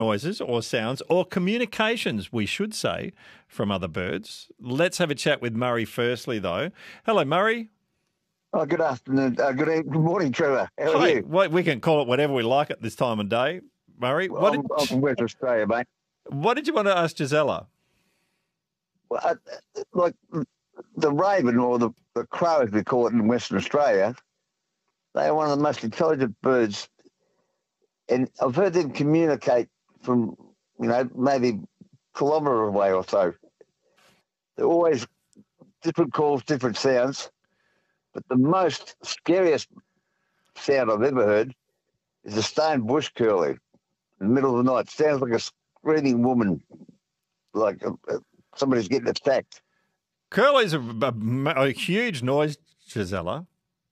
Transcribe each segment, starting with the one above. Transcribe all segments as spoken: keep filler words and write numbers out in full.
noises or sounds or communications, we should say, from other birds. Let's have a chat with Murray firstly, though. Hello, Murray. Oh, good afternoon. Uh, good, e- good morning, Trevor. How are Hi. you? Well, we can call it whatever we like at this time of day. Murray, Well, what I'm, did, I'm from West Australia, mate. what did you want to ask Gisela? Well, I, like the raven or the, the crow, as we call it in Western Australia, they are one of the most intelligent birds. And I've heard them communicate from, you know, maybe a kilometre away or so. They're always different calls, different sounds. But the most scariest sound I've ever heard is a stone bush curlew in the middle of the night. Sounds like a screaming woman, like a, a, somebody's getting attacked. Curlew's a, a, a huge noise, Gisela.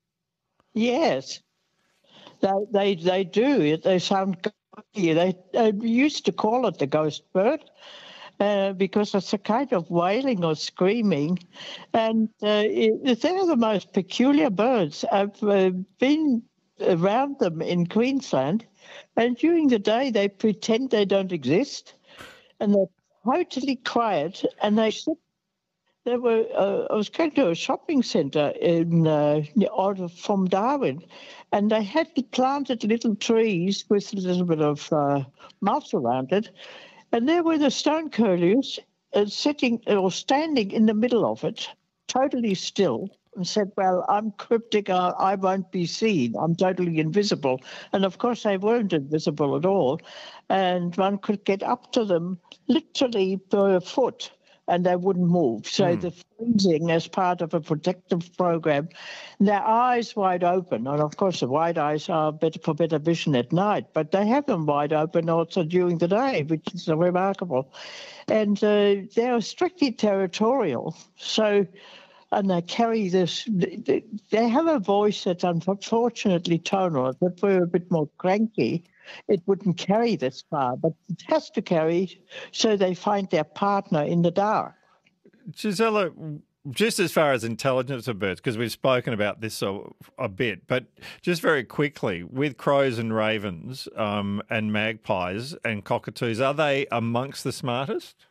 Yes, they they they do. They sound ghostly. They, they used to call it the ghost bird uh, because it's a kind of wailing or screaming, and uh, it, they're the most peculiar birds. I've uh, been around them in Queensland, and during the day they pretend they don't exist, and they're totally quiet, and they sit. They were. Uh, I was going to a shopping centre in uh, out of- from Darwin, and they had planted little trees with a little bit of uh, moss around it, and there were the stone curlews uh, sitting or standing in the middle of it, totally still, and said, "Well, I'm cryptic. I, I won't be seen. I'm totally invisible." And of course, they weren't invisible at all, and one could get up to them literally per foot, and they wouldn't move. So Mm. the freezing as part of a protective program, their eyes wide open. And of course, the wide eyes are better for better vision at night, but they have them wide open also during the day, which is remarkable. And uh, they are strictly territorial. So, and they carry this, they they have a voice that's unfortunately tonal. If it were a bit more cranky, it wouldn't carry this far, but it has to carry so they find their partner in the dark. Gisela, just as far as intelligence of birds, because we've spoken about this a, a bit, but just very quickly, with crows and ravens um, and magpies and cockatoos, are they amongst the smartest?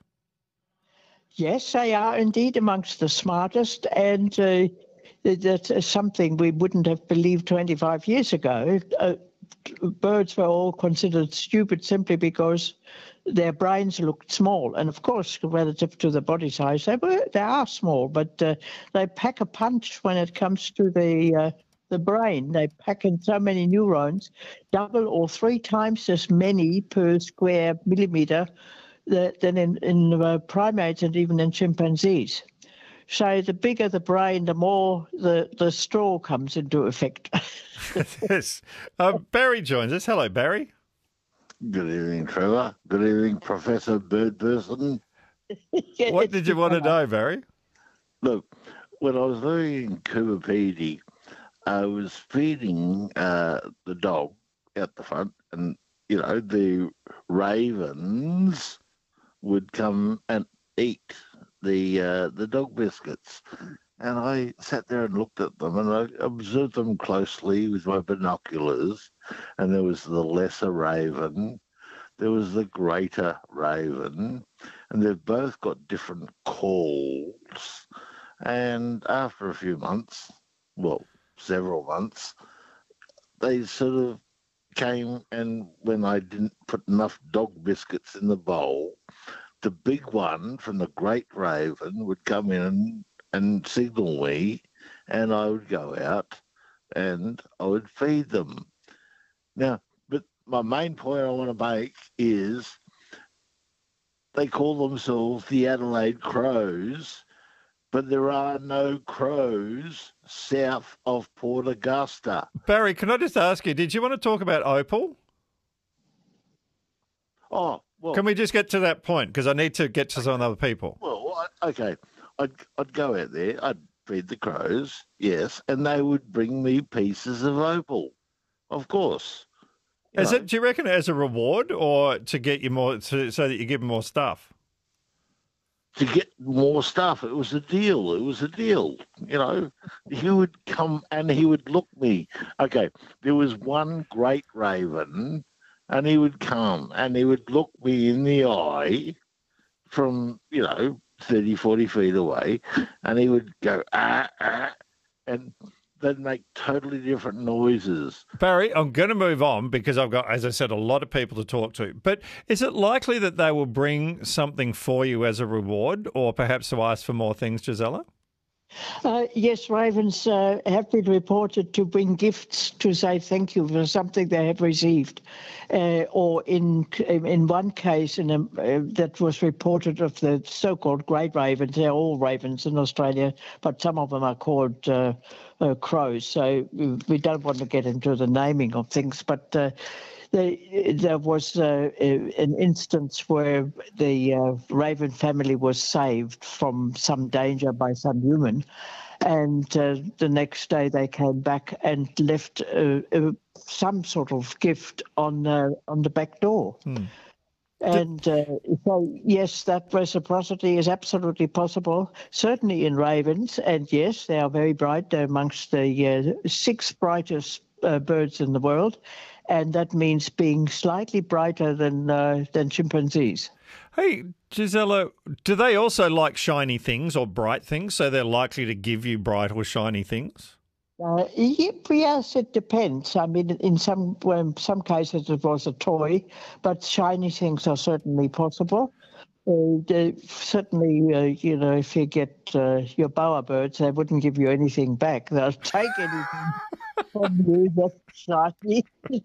Yes, they are indeed amongst the smartest, and uh, that's something we wouldn't have believed twenty-five years ago. Uh, birds were all considered stupid simply because their brains looked small, and of course, relative to the body size, they were they are small, but uh, they pack a punch when it comes to the uh, the brain. They pack in so many neurons, double or three times as many per square millimeter than in, in uh, primates and even in chimpanzees. So the bigger the brain, the more the, the straw comes into effect. Yes. Uh, Barry joins us. Hello, Barry. Good evening, Trevor. Good evening, Professor Birdperson. What did you want to know, Barry? Look, when I was living in Cooperpedy, I was feeding uh, the dog out the front, and, you know, the ravens would come and eat the uh, the dog biscuits. And I sat there and looked at them, and I observed them closely with my binoculars. And there was the lesser raven, there was the greater raven, and they've both got different calls. And after a few months, well, several months, they sort of came, and when I didn't put enough dog biscuits in the bowl, the big one from the great raven would come in and, and signal me, and I would go out and I would feed them. Now, but my main point I want to make is they call themselves the Adelaide Crows, but there are no crows south of Port Augusta. Barry, can I just ask you, did you want to talk about Opal? Oh, well. Can we just get to that point? Because I need to get to some other people. Well, I- okay. I'd, I'd go out there, I'd feed the crows, yes, and they would bring me pieces of opal, of course. You Is know. it? Do you reckon as a reward or to get you more, to, so that you give them more stuff? To get more stuff. It was a deal. It was a deal. You know, he would come and he would look me. Okay, there was one great raven and he would come and he would look me in the eye from, you know, thirty, forty feet away, and he would go, ah, ah, and they'd make totally different noises. Barry, I'm going to move on because I've got, as I said, a lot of people to talk to. But is it likely that they will bring something for you as a reward, or perhaps to ask for more things, Gisela? Uh, yes, ravens uh, have been reported to bring gifts to say thank you for something they have received. Uh, or in in one case, in a, uh, that was reported of the so-called great ravens. They're all ravens in Australia, but some of them are called uh, uh, crows. So we don't want to get into the naming of things, but uh, They, there was uh, an instance where the uh, raven family was saved from some danger by some human, and uh, the next day they came back and left uh, uh, some sort of gift on uh, on the back door. Hmm. And uh, so, yes, that reciprocity is absolutely possible, certainly in ravens. And yes, they are very bright. They're amongst the uh, six brightest uh, birds in the world. And that means being slightly brighter than uh, than chimpanzees. Hey, Gisela, do they also like shiny things or bright things, so they're likely to give you bright or shiny things? Uh, yes, it depends. I mean, in some well, some cases it was a toy, but shiny things are certainly possible. Uh, they, certainly, uh, you know, if you get uh, your bowerbirds, they wouldn't give you anything back. They'll take anything from you that's shiny.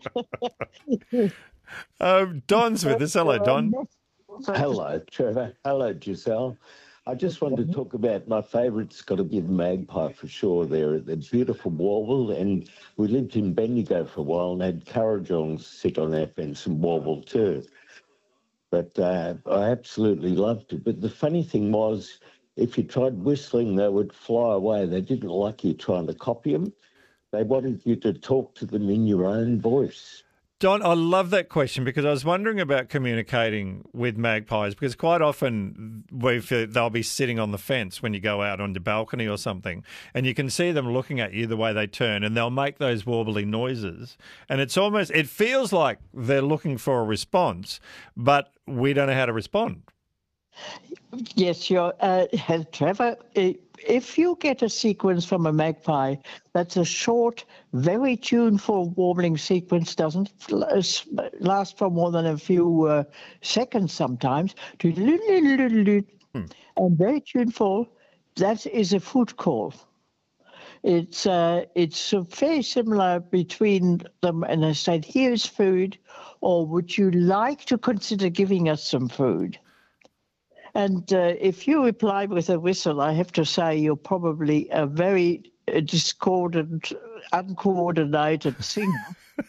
um, Don's with us. Hello, Don. Hello, Trevor. Hello, Giselle. I just wanted to talk about my favourite's got to be the magpie for sure. They're, they're beautiful warble, and we lived in Bendigo for a while and had currawongs sit on our fence and warble too. But uh, I absolutely loved it. But the funny thing was, if you tried whistling, they would fly away. They didn't like you trying to copy them. They wanted you to talk to them in your own voice. Don, I love that question because I was wondering about communicating with magpies, because quite often we've, they'll be sitting on the fence when you go out on the balcony or something, and you can see them looking at you the way they turn, and they'll make those warbly noises. And it's almost, it feels like they're looking for a response, but we don't know how to respond. Yes, you're, uh, Trevor, if you get a sequence from a magpie that's a short, very tuneful warbling sequence, doesn't last for more than a few uh, seconds sometimes, hmm. and very tuneful, that is a food call. It's uh, it's very similar between them, and I said, here's food, or would you like to consider giving us some food? And uh, if you reply with a whistle, I have to say you're probably a very uh, discordant, uncoordinated singer.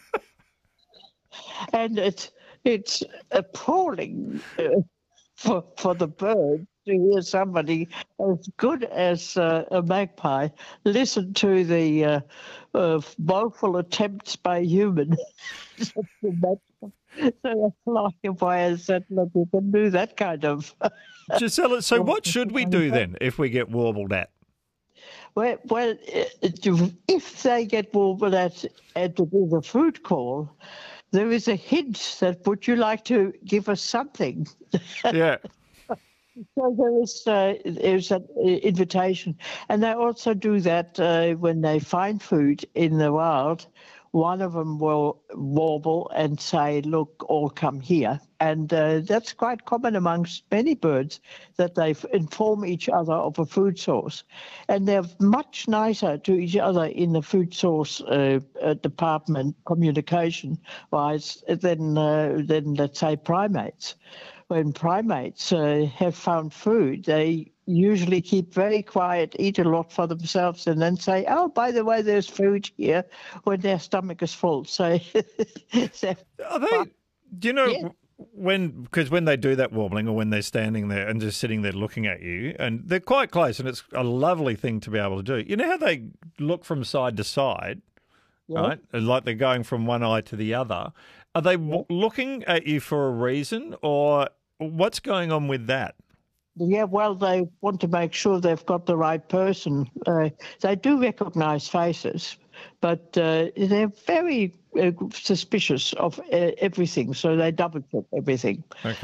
And it's it's appalling uh, for for the bird to hear somebody as good as uh, a magpie listen to the uh, uh, woeful attempts by humans. So that's like why I said, look, you can do that kind of. Gisela, so what should we do then if we get warbled at? Well, well, if they get warbled at and to do the food call, there is a hint that would you like to give us something? Yeah. So there is uh, there's an invitation, and they also do that uh, when they find food in the wild. One of them will warble and say, look, all come here. And uh, that's quite common amongst many birds, that they inform each other of a food source. And they're much nicer to each other in the food source uh, uh, department, communication-wise, than, uh, than, let's say, primates. When primates uh, have found food, they usually keep very quiet, eat a lot for themselves, and then say, oh, by the way, there's food here, when their stomach is full. So, so are they, do you know, yeah. when, because when they do that warbling, or when they're standing there and just sitting there looking at you, and they're quite close, and it's a lovely thing to be able to do. You know how they look from side to side, yeah. right? And like they're going from one eye to the other. Are they yeah. looking at you for a reason, or what's going on with that? Yeah, well, they want to make sure they've got the right person. Uh, they do recognize faces, but uh, they're very uh, suspicious of uh, everything, so they double check everything. Okay.